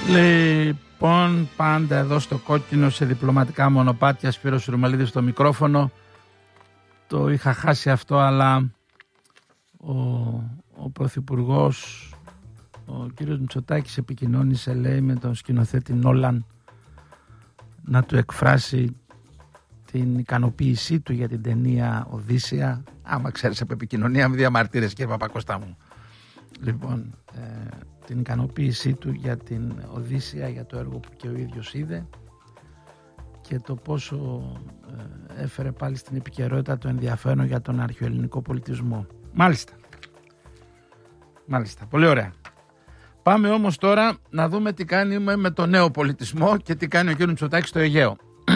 Λοιπόν, πάντα εδώ στο κόκκινο σε διπλωματικά μονοπάτια, Σπύρος Ρουμαλίδης στο μικρόφωνο. Το είχα χάσει αυτό, αλλά ο Πρωθυπουργός, ο κύριος Μητσοτάκης, επικοινώνησε, λέει, με τον σκηνοθέτη Νόλαν να του εκφράσει την ικανοποίησή του για την ταινία Οδύσσεια. Άμα ξέρεις από επικοινωνία, μη διαμαρτύρεσαι, κύριε Παπακώστα μου. Λοιπόν, την ικανοποίησή του για την Οδύσσεια, για το έργο που και ο ίδιος είδε και το πόσο έφερε πάλι στην επικαιρότητα το ενδιαφέρον για τον αρχαιοελληνικό πολιτισμό. Μάλιστα, πολύ ωραία. Πάμε όμως τώρα να δούμε τι κάνει με το νέο πολιτισμό και τι κάνει ο κ. Μητσοτάκης στο Αιγαίο.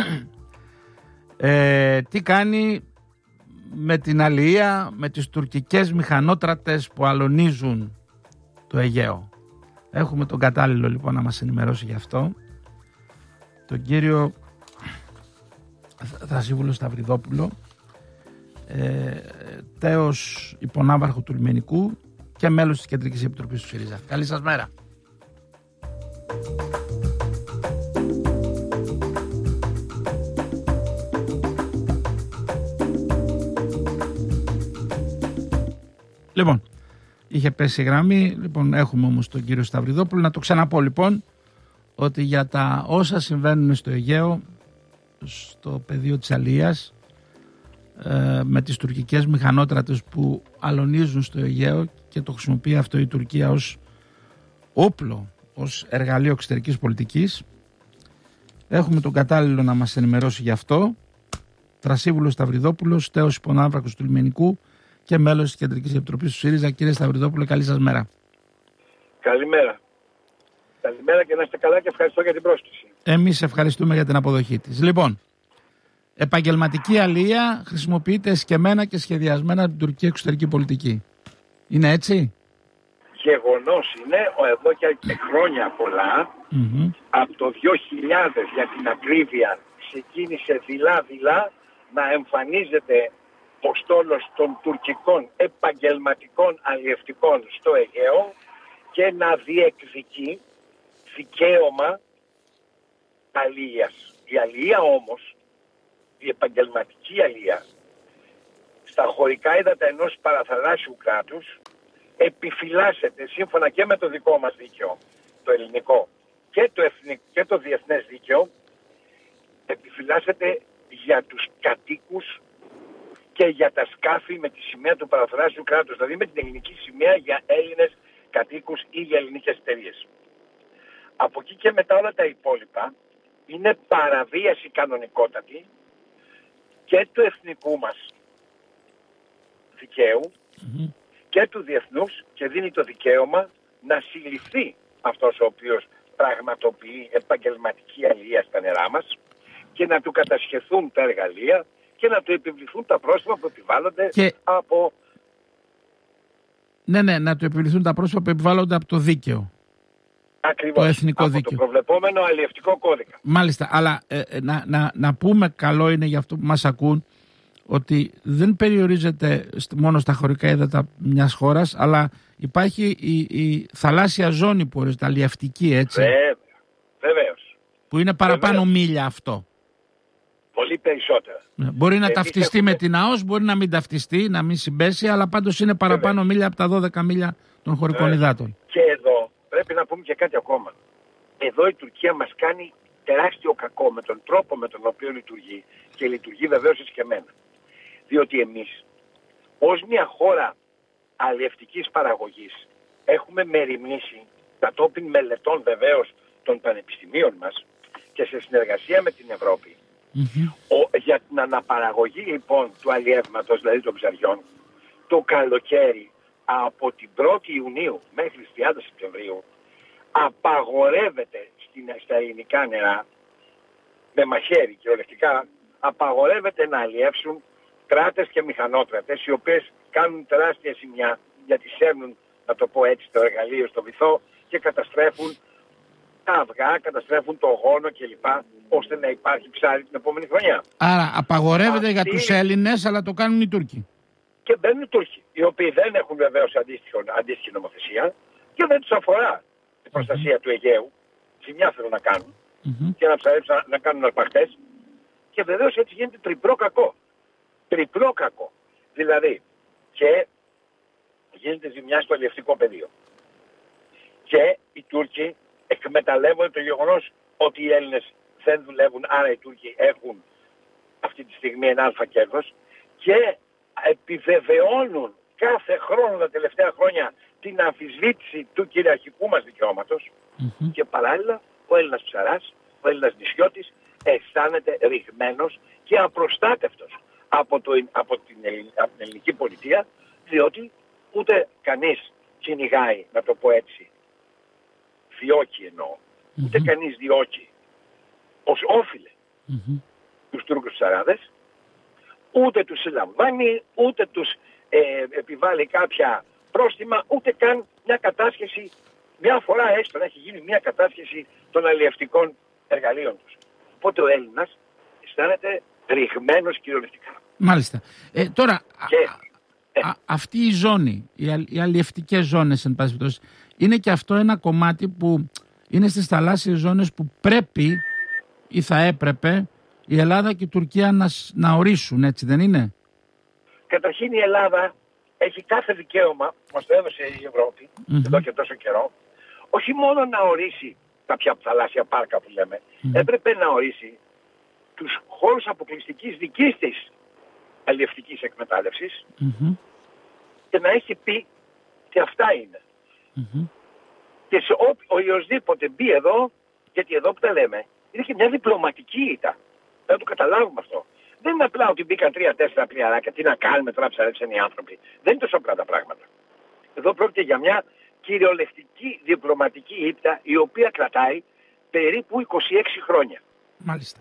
Τι κάνει με την αλληλεία, με τις τουρκικές μηχανότρατες που αλωνίζουν το Αιγαίο. Έχουμε τον κατάλληλο λοιπόν να μας ενημερώσει γι' αυτό, τον κύριο Θρασίβουλο Σταυριδόπουλο, τέος υπονάβαρχο του Λιμενικού και μέλος της Κεντρικής Επιτροπής του ΣΥΡΙΖΑ. Καλή σας μέρα. Λοιπόν, είχε πέσει η γραμμή, λοιπόν έχουμε όμως τον κύριο Σταυριδόπουλο. Να το ξαναπώ λοιπόν ότι για τα όσα συμβαίνουν στο Αιγαίο, στο πεδίο της αλίας, με τις τουρκικές μηχανότρατες που αλωνίζουν στο Αιγαίο και το χρησιμοποιεί αυτό η Τουρκία ως όπλο, ως εργαλείο εξωτερικής πολιτικής, έχουμε τον κατάλληλο να μας ενημερώσει γι' αυτό. Θρασίβουλος Σταυριδόπουλος, τέος υπονάβρακος του Λιμενικού και μέλος της Κεντρικής Επιτροπής του ΣΥΡΙΖΑ. Κύριε Σταυριδόπουλο, καλή σας μέρα. Καλημέρα. Καλημέρα και να είστε καλά και ευχαριστώ για την πρόσκληση. Εμείς ευχαριστούμε για την αποδοχή της. Λοιπόν, επαγγελματική αλεία χρησιμοποιείται εσκεμμένα και σχεδιασμένα από την τουρκική εξωτερική πολιτική. Είναι έτσι? Γεγονός είναι, εδώ και χρόνια πολλά, από το 2000 για την ακρίβεια, ξεκίνησε δειλά-δειλά να εμφανίζεται ο στόλος των τουρκικών επαγγελματικών αλλιευτικών στο Αιγαίο και να διεκδικεί δικαίωμα αλίας. Η αλία όμως, η επαγγελματική αλία, στα χωρικά ύδατα ενός παραθαλάσσιου κράτους επιφυλάσσεται σύμφωνα και με το δικό μας δίκαιο, το ελληνικό και το διεθνές δίκαιο, επιφυλάσσεται για τους κατοίκους και για τα σκάφη με τη σημαία του παραθαλάσσιου κράτους, δηλαδή με την ελληνική σημαία για Έλληνες κατοίκους ή για ελληνικές εταιρείες. Από εκεί και μετά όλα τα υπόλοιπα είναι παραβίαση κανονικότατη και του εθνικού μας δικαίου και του διεθνούς και δίνει το δικαίωμα να συλληφθεί αυτός ο οποίος πραγματοποιεί επαγγελματική αλία στα νερά μας και να του κατασχεθούν τα εργαλεία και να του επιβληθούν τα πρόστιμα που επιβάλλονται από... Ναι, να του επιβληθούν τα πρόστιμα που επιβάλλονται από το δίκαιο. Ακριβώς, το εθνικό από δίκαιο. Το προβλεπόμενο αλλιευτικό κώδικα. Μάλιστα, αλλά να πούμε, καλό είναι για αυτό που μας ακούν, ότι δεν περιορίζεται μόνο στα χωρικά ύδατα μιας χώρας, αλλά υπάρχει η θαλάσσια ζώνη που ορίζεται, αλλιευτική, έτσι. Βεβαίως. Που είναι παραπάνω μίλια αυτό. Πολύ περισσότερα. Μπορεί να ταυτιστεί με την ΑΟΣ, μπορεί να μην ταυτιστεί, να μην συμπέσει, αλλά πάντως είναι παραπάνω μίλια από τα 12 μίλια των χωρικών υδάτων. Και εδώ πρέπει να πούμε και κάτι ακόμα. Εδώ η Τουρκία μας κάνει τεράστιο κακό με τον τρόπο με τον οποίο λειτουργεί και λειτουργεί βεβαίως εσκεμμένα. Διότι εμείς ως μια χώρα αλλιευτικής παραγωγής έχουμε μεριμνήσει κατόπιν μελετών βεβαίως των πανεπιστημίων μας και σε συνεργασία με την Ευρώπη για την αναπαραγωγή λοιπόν του αλλιεύματος, δηλαδή των ψαριών, το καλοκαίρι από την 1η Ιουνίου μέχρι τις 30 Σεπτεμβρίου απαγορεύεται στα ελληνικά νερά με μαχαίρι κυριολεκτικά, απαγορεύεται να αλλιεύσουν κράτες και μηχανότρατες οι οποίες κάνουν τεράστια ζημιά γιατί σέρνουν, να το πω έτσι, το εργαλείο στο βυθό και καταστρέφουν τα αυγά, καταστρέφουν το γόνο κλπ. Ώστε να υπάρχει ψάρι την επόμενη χρονιά. Άρα απαγορεύεται για τους Έλληνες, αλλά το κάνουν οι Τούρκοι. Και μπαίνουν οι Τούρκοι, οι οποίοι δεν έχουν βεβαίως αντίστοιχη νομοθεσία και δεν τους αφορά η προστασία του Αιγαίου. ζημιά θέλουν να κάνουν και να ψαρέψουν να κάνουν αρπαχτές. Και βεβαίως έτσι γίνεται τριπλό κακό. Τριπλό κακό. Δηλαδή και γίνεται ζημιά στο αλλιευτικό πεδίο. Και οι Τούρκοι εκμεταλλεύονται το γεγονός ότι οι Έλληνες δεν δουλεύουν, άρα οι Τούρκοι έχουν αυτή τη στιγμή ένα αλφα κέρδος και επιβεβαιώνουν κάθε χρόνο τα τελευταία χρόνια την αμφισβήτηση του κυριαρχικού μας δικαιώματος και παράλληλα ο Έλληνας ψαράς, ο Έλληνας νησιώτης αισθάνεται ρηγμένος και απροστάτευτος από την ελληνική πολιτεία, διότι ούτε κανείς κυνηγάει, να το πω έτσι, διώκει εννοώ, ούτε κανείς διώκει ως όφιλε τους Τούρκους ψαράδες, ούτε τους συλλαμβάνει, ούτε τους επιβάλλει κάποια πρόστιμα, ούτε καν μια κατάσχεση, μια φορά έστω να έχει γίνει μια κατάσχεση των αλλιευτικών εργαλείων τους. Οπότε ο Έλληνας αισθάνεται ρηγμένος κυριολεκτικά. Μάλιστα. Τώρα, αυτή η ζώνη, οι αλλιευτικές ζώνες, εν πάση περιπτώσει, είναι και αυτό ένα κομμάτι που είναι στις θαλάσσιες ζώνες που πρέπει ή θα έπρεπε η Ελλάδα και η Τουρκία να ορίσουν, έτσι δεν είναι? Καταρχήν η Ελλάδα έχει κάθε δικαίωμα, μας το έδωσε η Ευρώπη εδώ και τόσο καιρό, όχι μόνο να ορίσει κάποια θαλάσσια πάρκα που λέμε, έπρεπε να ορίσει τους χώρους αποκλειστικής δικής της αλλιευτικής εκμετάλλευσης και να έχει πει και αυτά είναι. Και σε οποιοσδήποτε μπει εδώ, γιατί εδώ που τα λέμε, είναι και μια διπλωματική ήττα. Να το καταλάβουμε αυτό. Δεν είναι απλά ότι μπήκαν 3-4 πλοιαράκια, τι να κάνουμε τώρα ψαρέψαν οι άνθρωποι. Δεν είναι τόσο απλά τα πράγματα. Εδώ πρόκειται για μια κυριολεκτική διπλωματική ήττα η οποία κρατάει περίπου 26 χρόνια. Μάλιστα.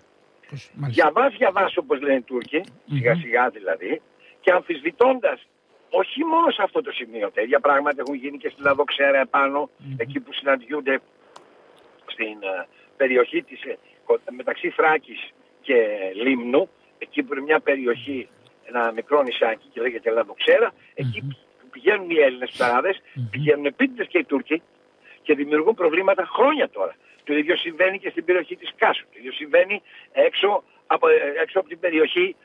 Διαβάς όπως λένε οι Τούρκοι, σιγά σιγά δηλαδή, και αμφισβητώντας όχι μόνο σε αυτό το σημείο, τέτοια πράγματα έχουν γίνει και στην Λαδοξέρα επάνω, εκεί που συναντιούνται στην περιοχή της, μεταξύ Θράκης και Λίμνου, εκεί που είναι μια περιοχή, ένα μικρό νησάκι και λέγεται Λαδοξέρα, εκεί που πηγαίνουν οι Έλληνες ψαράδες, πηγαίνουν επίτηδες και οι Τούρκοι και δημιουργούν προβλήματα χρόνια τώρα. Το ίδιο συμβαίνει και στην περιοχή της Κάσου, το ίδιο συμβαίνει έξω από την περιοχή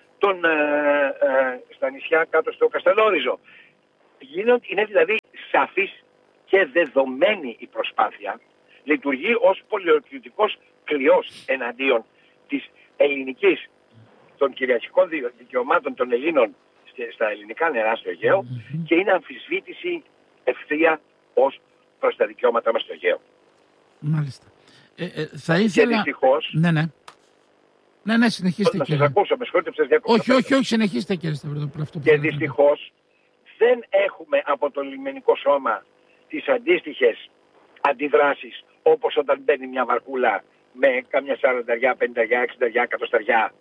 στα νησιά κάτω στο Καστελόριζο. Είναι δηλαδή σαφής και δεδομένη η προσπάθεια, λειτουργεί ως πολιορκητικός κλειός εναντίον της ελληνικής, των κυριαρχικών δικαιωμάτων των Ελλήνων στα ελληνικά νερά στο Αιγαίο και είναι αμφισβήτηση ευθεία ως προς τα δικαιώματα μας στο Αιγαίο. Μάλιστα. Θα ήθελα... Και δυστυχώς... Ναι, συνεχίστε κύριε. Να σας ακούσω, με συγχωρείτε που σας διακόψα. Όχι, συνεχίστε κύριε Σταυροδόπουλο. Και δυστυχώς δεν έχουμε από το λιμενικό σώμα τις αντίστοιχες αντιδράσεις όπως όταν μπαίνει μια βαρκούλα με κάμια 40, 50, 60, 100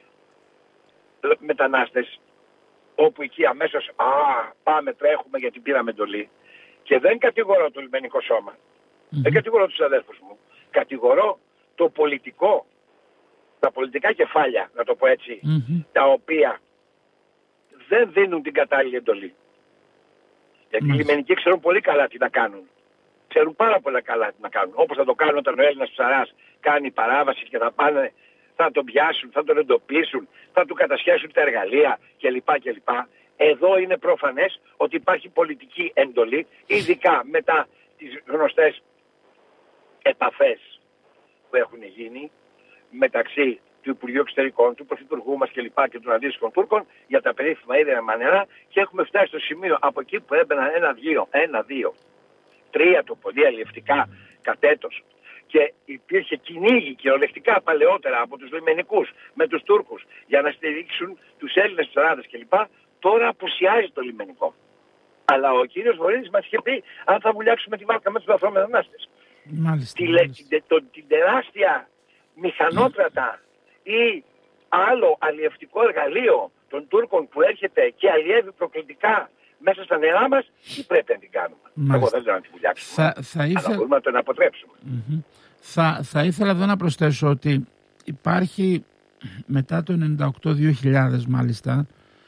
μετανάστες, όπου εκεί αμέσως πάμε, τρέχουμε γιατί πήραμε εντολή. Και δεν κατηγορώ το λιμενικό σώμα, δεν κατηγορώ τους αδέλφους μου, κατηγορώ το πολιτικό, τα πολιτικά κεφάλια, να το πω έτσι, τα οποία δεν δίνουν την κατάλληλη εντολή. Γιατί οι λιμενικοί ξέρουν πολύ καλά τι να κάνουν. Ξέρουν πάρα πολύ καλά τι να κάνουν. Όπως θα το κάνουν όταν ο Έλληνας ψαράς κάνει παράβαση και θα τον πιάσουν, θα τον εντοπίσουν, θα του κατασχέσουν τα εργαλεία κλπ. Εδώ είναι προφανές ότι υπάρχει πολιτική εντολή, ειδικά μετά τις γνωστές επαφές που έχουν γίνει μεταξύ του Υπουργείου Εξωτερικών, του Πρωθυπουργού μας κλπ. Και των αντίστοιχων Τούρκων για τα περίφημα ίδρυμα νερά και έχουμε φτάσει στο σημείο από εκεί που έμπαιναν 1, 2, 3 το πολύ αλλιευτικά κατ' έτος και υπήρχε κυνήγι κυριολεκτικά παλαιότερα από τους λιμενικούς με τους Τούρκους για να στηρίξουν τους Έλληνες ψαράδες κλπ. Τώρα απουσιάζει το λιμενικό. Αλλά ο κύριος Βορύδης μας είχε πει αν θα βουλιάξουμε τη βάρκα με τους λαθρομετανάστες. Την τεράστια μηχανότρατα ή άλλο αλλιευτικό εργαλείο των Τούρκων που έρχεται και αλλιεύει προκλητικά μέσα στα νερά μας, τι πρέπει να την κάνουμε. Εγώ δεν λέω να τη βουλιάξουμε, αλλά μπορούμε να τον αποτρέψουμε. Θα ήθελα εδώ να προσθέσω ότι υπάρχει μετά το 98-2000 μάλιστα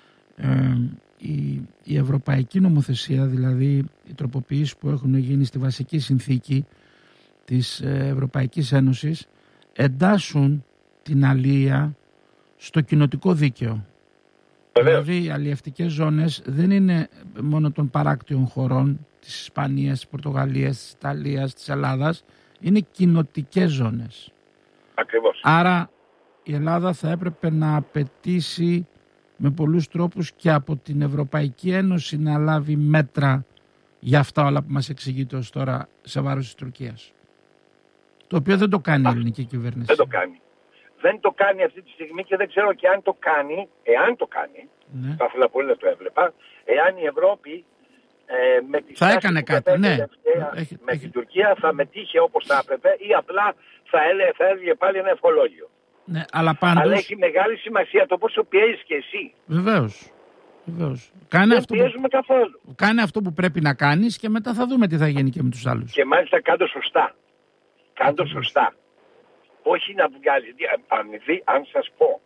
η ευρωπαϊκή νομοθεσία, δηλαδή οι τροποποιήσεις που έχουν γίνει στη βασική συνθήκη της Ευρωπαϊκής Ένωσης εντάσσουν την αλία στο κοινοτικό δίκαιο. Δηλαδή οι αλλιευτικές ζώνες δεν είναι μόνο των παράκτιων χωρών της Ισπανίας, της Πορτογαλίας, της Ιταλίας, της Ελλάδας, είναι κοινοτικές ζώνες. Ακριβώς. Άρα η Ελλάδα θα έπρεπε να απαιτήσει με πολλούς τρόπους και από την Ευρωπαϊκή Ένωση να λάβει μέτρα για αυτά όλα που μας εξηγείται ως τώρα σε βάρος της Τουρκίας. Το οποίο δεν το κάνει η ελληνική κυβέρνηση. Δεν το κάνει. Δεν το κάνει αυτή τη στιγμή και δεν ξέρω και αν το κάνει, εάν το κάνει, ναι. Θα ήθελα πολύ να το έβλεπα, εάν η Ευρώπη με τη θα έκανε κάτι, ναι. Με την Τουρκία θα μετήχε όπως θα έπρεπε ή απλά θα έλεγε πάλι ένα ευχολόγιο. Ναι, αλλά πάντως... Αλλά έχει μεγάλη σημασία το πόσο πιέζεις και εσύ. Βεβαίως. Δεν πιέζουμε καθόλου. Κάνε αυτό που πρέπει να κάνεις και μετά θα δούμε τι θα γίνει και με τους άλλους. Και μάλιστα κάντο σωστά. Όχι να βγάζει αμοιβή, αν σας πω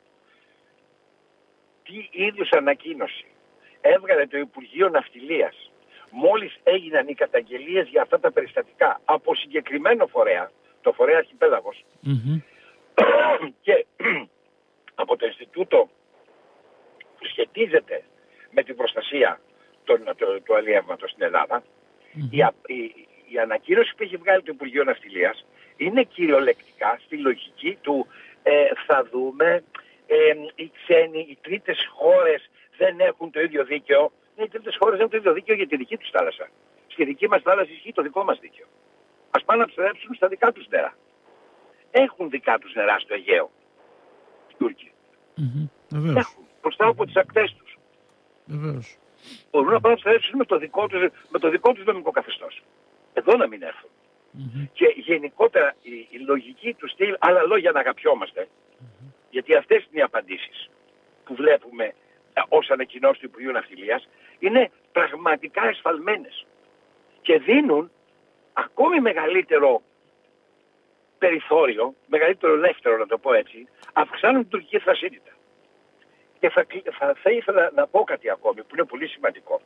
τι είδους ανακοίνωση έβγαλε το Υπουργείο Ναυτιλίας μόλις έγιναν οι καταγγελίες για αυτά τα περιστατικά από συγκεκριμένο φορέα, το φορέα Αρχιπέλαγος, και από το Ινστιτούτο που σχετίζεται με την προστασία του αλλιεύματος στην Ελλάδα, η ανακοίνωση που έχει βγάλει το Υπουργείο Ναυτιλίας είναι κυριολεκτικά στη λογική του θα δούμε, οι ξένοι, οι τρίτες χώρες δεν έχουν το ίδιο δίκαιο. Οι τρίτες χώρες έχουν το ίδιο δίκαιο για τη δική τους θάλασσα. Στη δική μας θάλασσα ισχύει το δικό μας δίκαιο. Ας πάνε να ψερέψουν στα δικά τους νερά. Έχουν δικά τους νερά στο Αιγαίο οι Τούρκοι. Έχουν μπροστά από τις ακτές τους. Βεβαίως. Μπορούν να πάνε να ψερέψουν με το δικό τους νομικό καθεστώς. Εδώ να μην έρθουν. Και γενικότερα η λογική του στυλ, άλλα λόγια να αγαπιόμαστε, γιατί αυτές είναι οι απαντήσεις που βλέπουμε ως ανακοινώσεις του Υπουργείου Ναυτιλίας, είναι πραγματικά εσφαλμένες και δίνουν ακόμη μεγαλύτερο περιθώριο, μεγαλύτερο ελεύθερο να το πω έτσι, αυξάνουν την τουρκική θρασίτητα. Και θα ήθελα να πω κάτι ακόμη που είναι πολύ σημαντικό.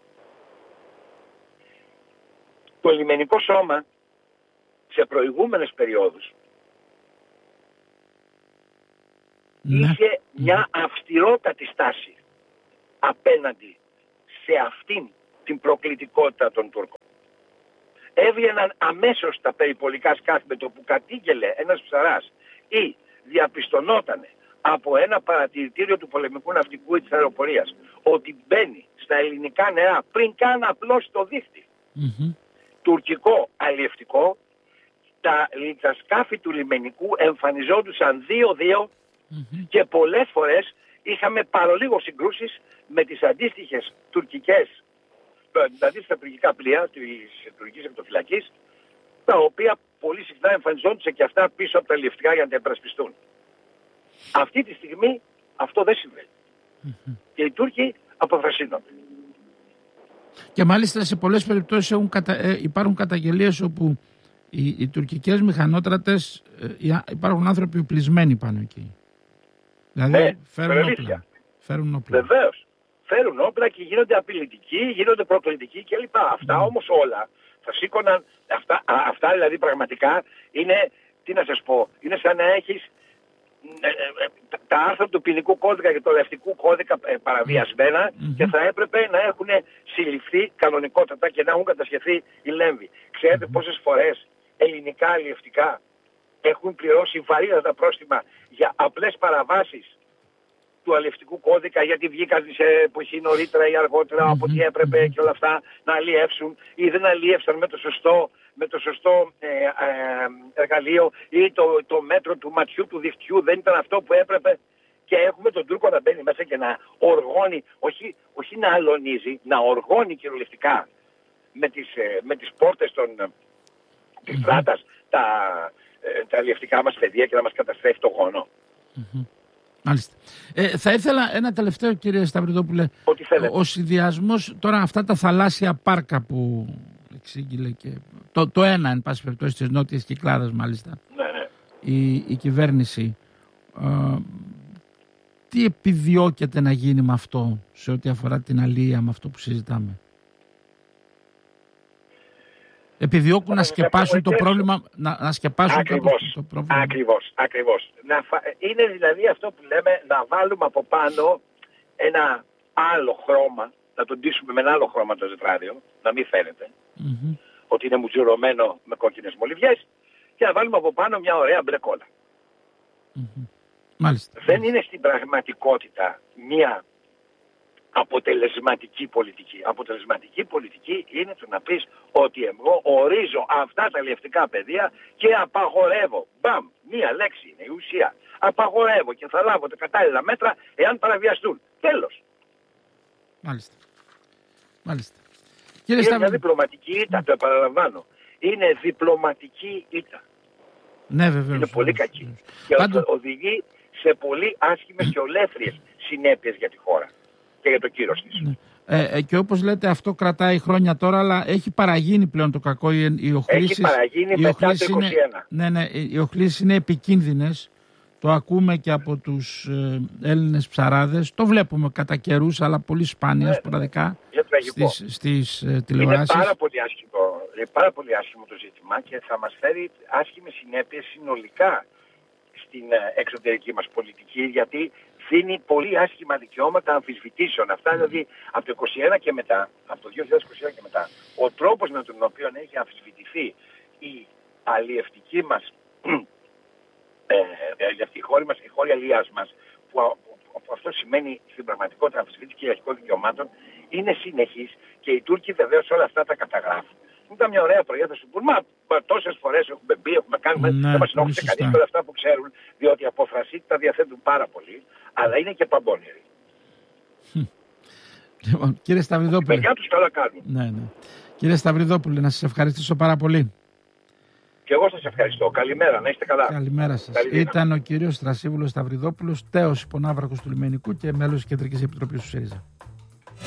Το λιμενικό σώμα σε προηγούμενες περιόδους είχε μια αυστηρότατη στάση απέναντι σε αυτήν την προκλητικότητα των Τούρκων. Έβγαιναν αμέσως τα περιπολικά σκάφη με το που κατήγγελε ένας ψαράς ή διαπιστωνόταν από ένα παρατηρητήριο του πολεμικού ναυτικού ή της αεροπορίας ότι μπαίνει στα ελληνικά νερά πριν καν απλώσει το δίχτυ. Τουρκικό αλλιευτικό, τα σκάφη του λιμενικού εμφανιζόντουσαν 2-2 και πολλές φορές είχαμε παρολίγο συγκρούσεις με τις αντίστοιχες τουρκικές, τα αντίστοιχα τουρκικά πλοία της τουρκικής ακτοφυλακής, τα οποία πολύ συχνά εμφανιζόντουσαν και αυτά πίσω από τα αλλιευτικά για να τα υπερασπιστούν. Αυτή τη στιγμή αυτό δεν συμβαίνει. Και οι Τούρκοι αποφασίζονται. Και μάλιστα σε πολλές περιπτώσεις υπάρχουν καταγγελίες όπου οι τουρκικές μηχανότρατες, υπάρχουν άνθρωποι οπλισμένοι πάνω εκεί. Δηλαδή φέρουν όπλα. Βεβαίως. Φέρουν όπλα και γίνονται απειλητικοί, γίνονται προκλητικοί κλπ. Αυτά όμως όλα θα σήκωναν, αυτά δηλαδή πραγματικά είναι, τι να σας πω, είναι σαν να έχεις τα άρθρα του ποινικού κώδικα και του αλλιευτικού κώδικα παραβιασμένα και θα έπρεπε να έχουν συλληφθεί κανονικότατα και να έχουν κατασχεθεί οι λέμβοι. Ξέρετε πόσες φορές ελληνικά αλλιευτικά έχουν πληρώσει βαρύτατα πρόστιμα για απλές παραβάσεις του αλλιευτικού κώδικα, γιατί βγήκαν σε εποχή νωρίτερα ή αργότερα από ό,τι έπρεπε και όλα αυτά να αλλιεύσουν ή δεν αλλιεύσαν με το σωστό εργαλείο ή το μέτρο του ματιού του δικτυού δεν ήταν αυτό που έπρεπε, και έχουμε τον Τούρκο να μπαίνει μέσα και να οργώνει, όχι να αλωνίζει, να οργώνει κυριολεκτικά με τις πόρτες της στράτας τα αλλιευτικά μας πεδία και να μας καταστρέφει το γόνο. Μάλιστα. Θα ήθελα ένα τελευταίο, κύριε Σταυριδόπουλε. Ο συνδυασμός τώρα, αυτά τα θαλάσσια πάρκα που εξήγηλε και το ένα, εν πάση περιπτώσει, της Νότιας Κυκλάδας, μάλιστα. Ναι. Η κυβέρνηση τι επιδιώκεται να γίνει με αυτό σε ό,τι αφορά την αλία, με αυτό που συζητάμε? Επιδιώκουν να σκεπάσουν το πρόβλημα. Να σκεπάσουν το πρόβλημα. Ακριβώς. Είναι δηλαδή αυτό που λέμε να βάλουμε από πάνω ένα άλλο χρώμα, να τον ντύσουμε με ένα άλλο χρώμα το τετράδιο, να μην φαίνεται ότι είναι μουτζουρωμένο με κόκκινες μολυβιές, και να βάλουμε από πάνω μια ωραία μπλε κόλλα. Μάλιστα. Δεν είναι στην πραγματικότητα μια αποτελεσματική πολιτική. Αποτελεσματική πολιτική είναι το να πεις ότι εγώ ορίζω αυτά τα αλλιευτικά πεδία και απαγορεύω. Μπαμ, μία λέξη είναι η ουσία. Απαγορεύω και θα λάβω τα κατάλληλα μέτρα εάν παραβιαστούν. Τέλος. Μάλιστα. Είναι μια διπλωματική ήττα, το επαναλαμβάνω. Είναι διπλωματική ήττα. Ναι, βεβαίως. Είναι πολύ κακή. Και οδηγεί σε πολύ άσχημες και ολέθριες συνέπειες για τη χώρα και για το κύρος της. Ναι. Και όπως λέτε, αυτό κρατάει χρόνια τώρα, αλλά έχει παραγίνει πλέον το κακό. Οι οχλήσεις, έχει παραγίνει μετά το 2021. Ναι, οι οχλήσεις είναι επικίνδυνες. Το ακούμε και από τους Έλληνες ψαράδες. Το βλέπουμε κατά καιρούς, αλλά πολύ σπάνια, σποραδικά στις τηλεοράσεις. Είναι πάρα πολύ άσχημο το ζήτημα και θα μας φέρει άσχημες συνέπειες συνολικά στην εξωτερική μας πολιτική, γιατί δίνει πολύ άσχημα δικαιώματα αμφισβητήσεων. Αυτά δηλαδή από το 2021 και μετά, από το 2021 και μετά, ο τρόπος με τον οποίο έχει αμφισβητηθεί η αλλιευτική μας η χώρη αλλιάς μας, που αυτό σημαίνει στην πραγματικότητα αμφισβήτηση κυριαρχικών δικαιωμάτων, είναι συνεχής, και οι Τούρκοι βεβαίως όλα αυτά τα καταγράφουν. Ήταν μια ωραία πρωιά, θα σου πούν, μα τόσες φορές έχουμε μπει, έχουμε κάνει, δεν μας ενόχλησε κανείς όλα αυτά που ξέρουν, διότι από φρασίτη τα διαθέτουν πάρα πολύ, αλλά είναι και παμπώνεροι. Λοιπόν, κύριε Σταυριδόπουλε. Οι παιδιά τους καλά κάνουν. Ναι. Κύριε Σταυριδόπουλε, να σας ευχαριστήσω πάρα πολύ. Και εγώ σας ευχαριστώ. Καλημέρα, να είστε καλά. Καλημέρα σας. Ήταν ο κύριος Στρασίβουλος Σταυριδόπουλος, τέος υπονάβρακος του Λιμενικού και μέλος της Κεντρικής Επιτροπής του ΣΥΡΙΖΑ.